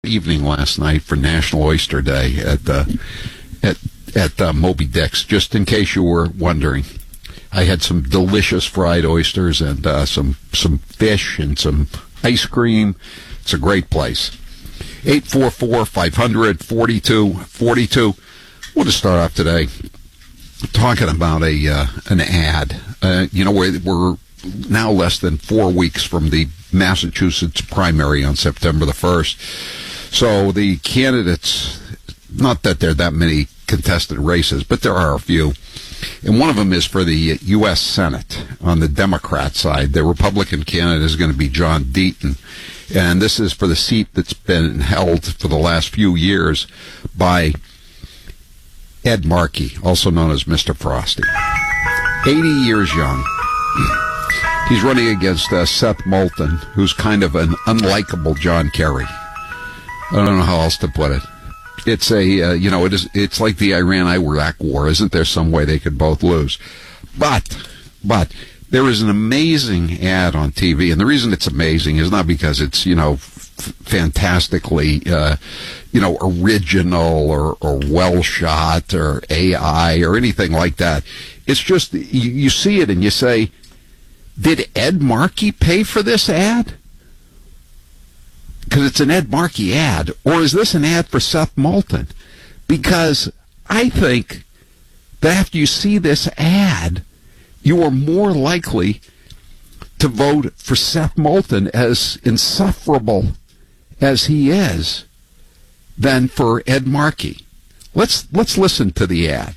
Evening last night for National Oyster Day at Moby Dick's. Just in case you were wondering, I had some delicious fried oysters and some fish and some ice cream. It's a great place. 844-500-4242. I want to start off today talking about an ad. We're now less than 4 weeks from the Massachusetts primary on September the 1st. So the candidates, not that there are that many contested races, but there are a few. And one of them is for the U.S. Senate on the Democrat side. The Republican candidate is going to be John Deaton. And this is for the seat that's been held for the last few years by Ed Markey, also known as Mr. Frosty. 80 years young. He's running against Seth Moulton, who's kind of an unlikable John Kerry. I don't know how else to put it. It's it's like the Iran-Iraq war. Isn't there some way they could both lose? But there is an amazing ad on TV, and the reason it's amazing is not because it's, fantastically, original or well shot or AI or anything like that. It's just, you see it and you say, did Ed Markey pay for this ad? Because it's an Ed Markey ad, or is this an ad for Seth Moulton? Because I think that after you see this ad, you are more likely to vote for Seth Moulton, as insufferable as he is, than for Ed Markey. Let's listen to the ad.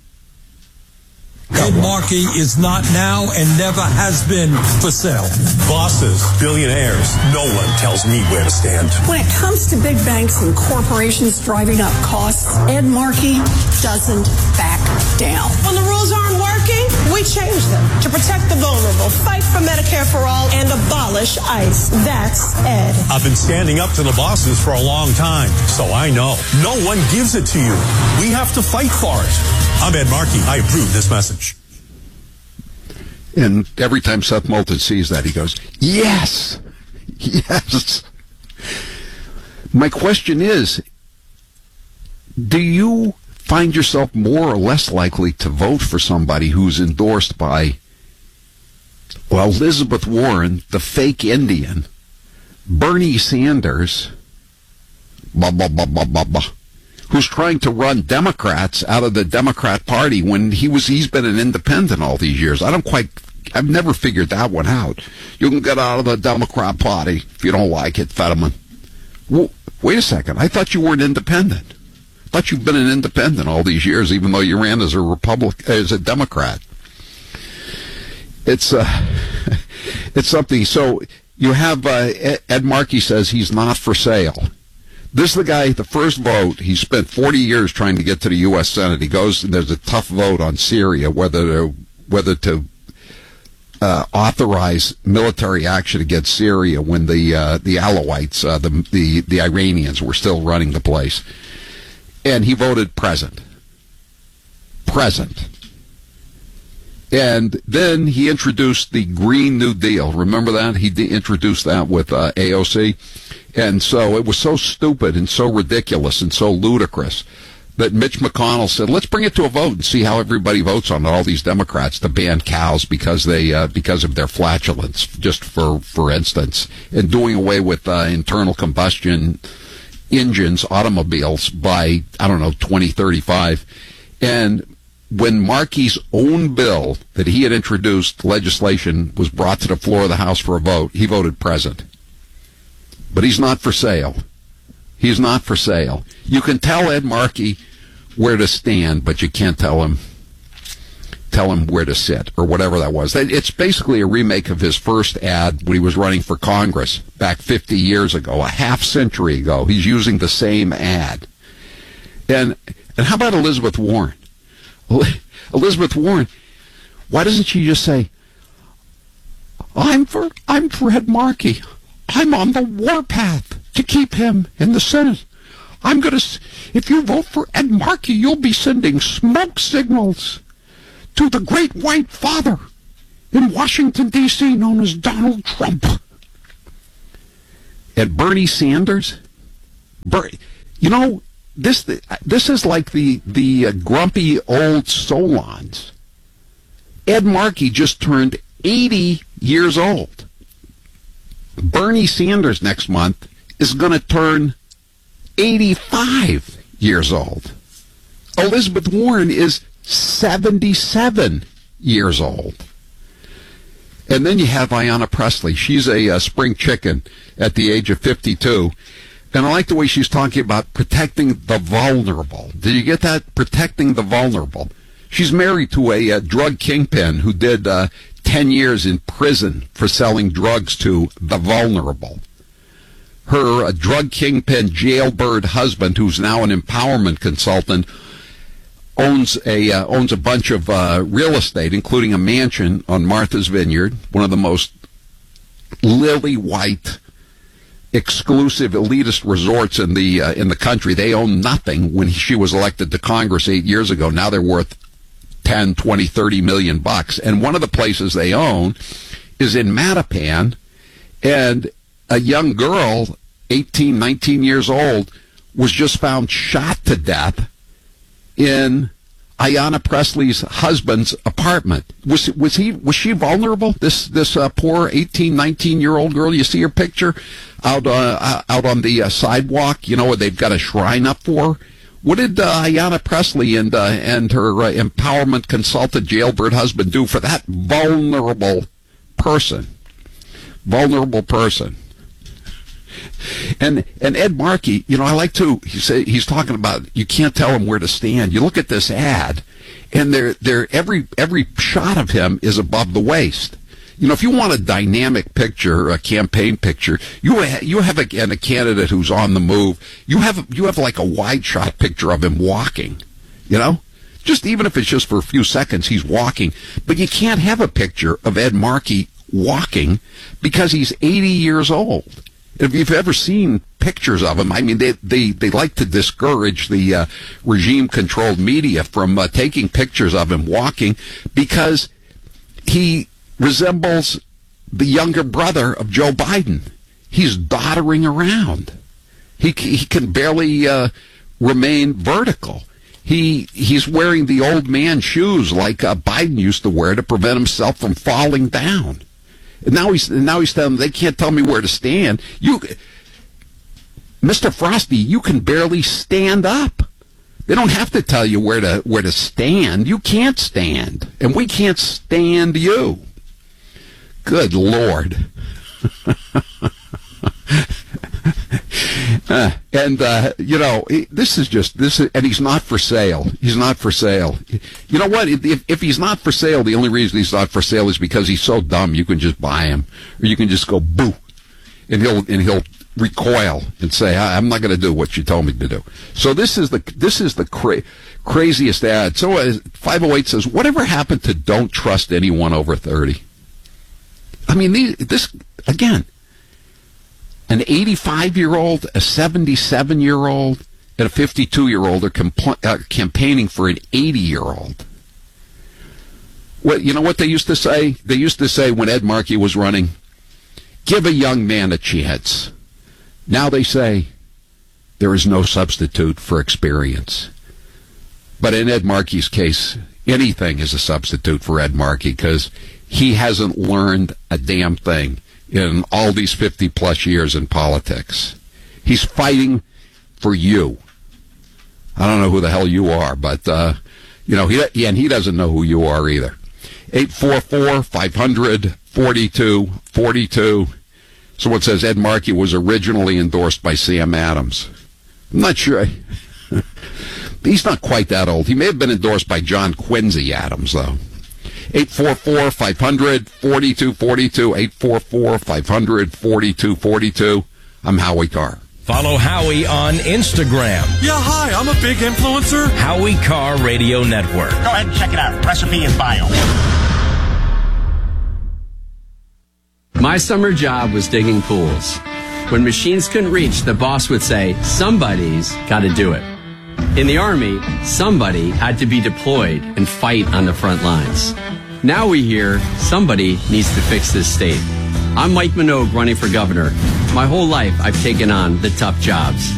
Ed Markey is not now and never has been for sale. Bosses, billionaires, no one tells me where to stand. When it comes to big banks and corporations driving up costs, Ed Markey doesn't back down. When the rules aren't working, we change them to protect the vulnerable, fight for Medicare for all, and abolish ICE. That's Ed. I've been standing up to the bosses for a long time, so I know. No one gives it to you. We have to fight for it. I'm Ed Markey. I approve this message. And every time Seth Moulton sees that, he goes, yes, yes. My question is, do you find yourself more or less likely to vote for somebody who's endorsed by, Elizabeth Warren, the fake Indian, Bernie Sanders, who's trying to run Democrats out of the Democrat Party when he's been an independent all these years? I've never figured that one out. You can get out of the Democrat Party if you don't like it, Fetterman. Well, wait a second. I thought you were an independent. I thought you've been an independent all these years, even though you ran as a Democrat. It's something. So you have Ed Markey says he's not for sale. This is the guy, the first vote, he spent 40 years trying to get to the U.S. Senate. He goes, and there's a tough vote on Syria, whether to authorize military action against Syria when the Alawites, the Iranians, were still running the place. And he voted present. And then he introduced the Green New Deal. Remember that? He introduced that with AOC. And so it was so stupid and so ridiculous and so ludicrous that Mitch McConnell said, let's bring it to a vote and see how everybody votes on it, all these Democrats, to ban cows because of their flatulence, just for instance, and doing away with internal combustion engines, automobiles, by, 2035. And when Markey's own bill that he had introduced, legislation, was brought to the floor of the House for a vote, he voted present. But he's not for sale. He's not for sale. You can tell Ed Markey where to stand, but you can't tell him where to sit, or whatever that was. It's basically a remake of his first ad when he was running for Congress back 50 years ago, a half century ago. He's using the same ad. And how about Elizabeth Warren? Elizabeth Warren, why doesn't she just say, I'm for Ed Markey. I'm on the warpath to keep him in the Senate. If you vote for Ed Markey, you'll be sending smoke signals to the great white father in Washington, D.C., known as Donald Trump. And Bernie Sanders, You know, this is like the grumpy old Solons. Ed Markey just turned 80 years old. Bernie Sanders next month is going to turn 85 years old. Elizabeth Warren is 77 years old. And then you have Ayanna Pressley. She's a spring chicken at the age of 52. And I like the way she's talking about protecting the vulnerable. Did you get that? Protecting the vulnerable. She's married to a drug kingpin who did 10 years in prison for selling drugs to the vulnerable. Her drug kingpin jailbird husband, who's now an empowerment consultant, owns a bunch of real estate, including a mansion on Martha's Vineyard, one of the most lily white, exclusive, elitist resorts in the country. They owned nothing when she was elected to Congress 8 years ago. Now they're worth 10, 20, 30 million bucks. And one of the places they own is in Mattapan, and a young girl, 18, 19 years old, was just found shot to death in Ayanna Pressley's husband's apartment. Was she vulnerable? This poor 18, 19-year-old girl. You see her picture out on the sidewalk. You know where they've got a shrine up for her? What did Ayanna Pressley and her empowerment consultant jailbird husband do for that vulnerable person? Vulnerable person. And Ed Markey, you know, I like to. He's talking about you can't tell him where to stand. You look at this ad, and every shot of him is above the waist. You know, if you want a dynamic picture, a campaign picture, you have a candidate who's on the move. You have like a wide shot picture of him walking. You know, just even if it's just for a few seconds, he's walking. But you can't have a picture of Ed Markey walking because he's 80 years old. If you've ever seen pictures of him, I mean, they like to discourage the regime-controlled media from taking pictures of him walking because he resembles the younger brother of Joe Biden. He's doddering around. He can barely remain vertical. He's wearing the old man shoes like Biden used to wear to prevent himself from falling down. And now he's telling them they can't tell me where to stand. Mr. Frosty, you can barely stand up. They don't have to tell you where to stand. You can't stand, and we can't stand you. Good Lord. You know, and he's not for sale. He's not for sale. You know what? If he's not for sale, the only reason he's not for sale is because he's so dumb. You can just buy him, or you can just go boo, and he'll recoil and say, "I'm not going to do what you told me to do." So this is the craziest ad. So 508 says, "Whatever happened to don't trust anyone over 30?" I mean, this again. An 85-year-old, a 77-year-old, and a 52-year-old are campaigning for an 80-year-old. Well, you know what they used to say? They used to say when Ed Markey was running, give a young man a chance. Now they say there is no substitute for experience. But in Ed Markey's case, anything is a substitute for Ed Markey because he hasn't learned a damn thing in all these 50-plus years in politics. He's fighting for you. I don't know who the hell you are, but, you know, he doesn't know who you are either. 844-500-4242. Someone says Ed Markey was originally endorsed by Sam Adams. I'm not sure. He's not quite that old. He may have been endorsed by John Quincy Adams, though. 844-500-4242, 844-500-4242. I'm Howie Carr. Follow Howie on Instagram. Yeah, hi, I'm a big influencer. Howie Carr Radio Network. Go ahead and check it out. Recipe in bio. My summer job was digging pools. When machines couldn't reach, the boss would say, somebody's got to do it. In the Army, somebody had to be deployed and fight on the front lines. Now we hear somebody needs to fix this state. I'm Mike Minogue running for governor. My whole life I've taken on the tough jobs.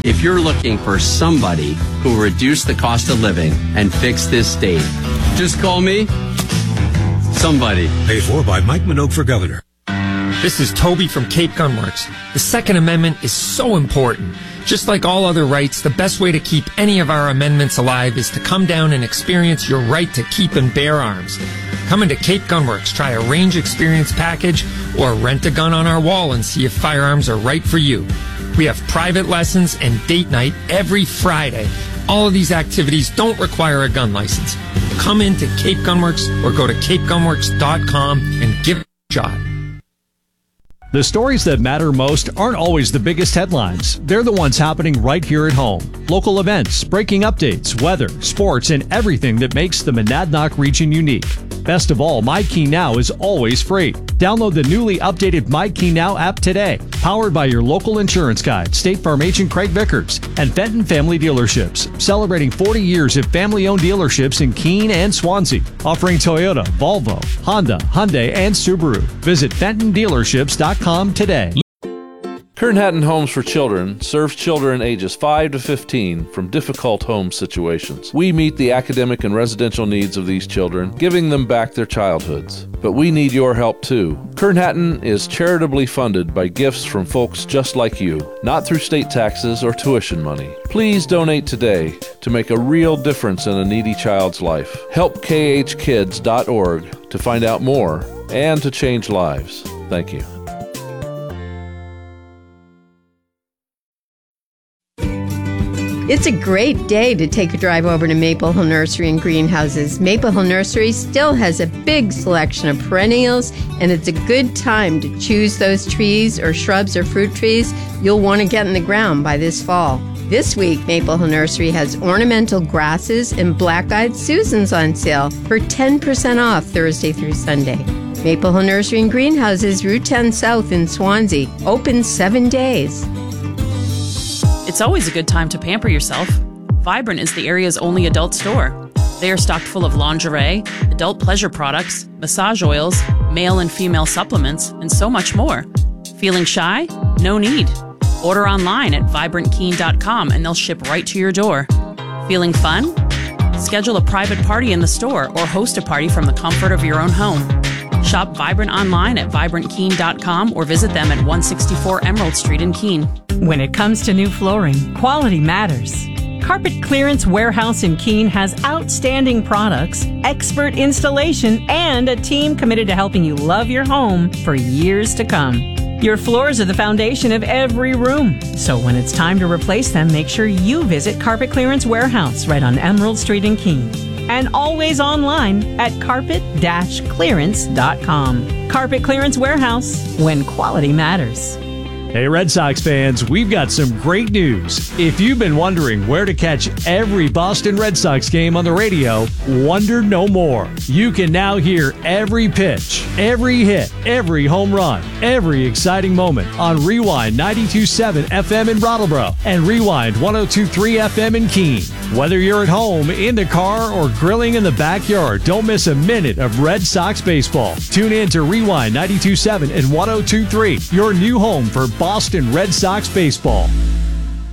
If you're looking for somebody who will reduce the cost of living and fix this state, just call me somebody. Paid for by Mike Minogue for governor. This is Toby from Cape Gunworks. The Second Amendment is so important. Just like all other rights, the best way to keep any of our amendments alive is to come down and experience your right to keep and bear arms. Come into Cape Gunworks, try a range experience package, or rent a gun on our wall and see if firearms are right for you. We have private lessons and date night every Friday. All of these activities don't require a gun license. Come into Cape Gunworks or go to capegunworks.com and give it a shot. The stories that matter most aren't always the biggest headlines. They're the ones happening right here at home. Local events, breaking updates, weather, sports, and everything that makes the Monadnock region unique. Best of all, MyKeyNow is always free. Download the newly updated MyKeyNow app today. Powered by your local insurance guide, State Farm agent Craig Vickers, and Fenton Family Dealerships. Celebrating 40 years of family-owned dealerships in Keene and Swansea. Offering Toyota, Volvo, Honda, Hyundai, and Subaru. Visit FentonDealerships.com today. Kern Hatton Homes for Children serves children ages 5 to 15 from difficult home situations. We meet the academic and residential needs of these children, giving them back their childhoods. But we need your help too. Kern Hatton is charitably funded by gifts from folks just like you, not through state taxes or tuition money. Please donate today to make a real difference in a needy child's life. Help khkids.org to find out more and to change lives. Thank you. It's a great day to take a drive over to Maple Hill Nursery and Greenhouses. Maple Hill Nursery still has a big selection of perennials, and it's a good time to choose those trees or shrubs or fruit trees you'll want to get in the ground by this fall. This week, Maple Hill Nursery has ornamental grasses and black-eyed Susans on sale for 10% off Thursday through Sunday. Maple Hill Nursery and Greenhouses, Route 10 South in Swansea, open 7 days. It's always a good time to pamper yourself. Vibrant is the area's only adult store. They are stocked full of lingerie, adult pleasure products, massage oils, male and female supplements, and so much more. Feeling shy? No need. Order online at vibrantkeen.com and they'll ship right to your door. Feeling fun? Schedule a private party in the store or host a party from the comfort of your own home. Shop Vibrant online at vibrantkeen.com or visit them at 164 Emerald Street in Keene. When it comes to new flooring, quality matters. Carpet Clearance Warehouse in Keene has outstanding products, expert installation, and a team committed to helping you love your home for years to come. Your floors are the foundation of every room. So when it's time to replace them, make sure you visit Carpet Clearance Warehouse right on Emerald Street in Keene. And always online at carpet-clearance.com. Carpet Clearance Warehouse, when quality matters. Hey Red Sox fans, we've got some great news. If you've been wondering where to catch every Boston Red Sox game on the radio, wonder no more. You can now hear every pitch, every hit, every home run, every exciting moment on Rewind 92.7 FM in Brattleboro and Rewind 102.3 FM in Keene. Whether you're at home, in the car, or grilling in the backyard, don't miss a minute of Red Sox baseball. Tune in to Rewind 92.7 and 102.3, your new home for Boston Red Sox baseball.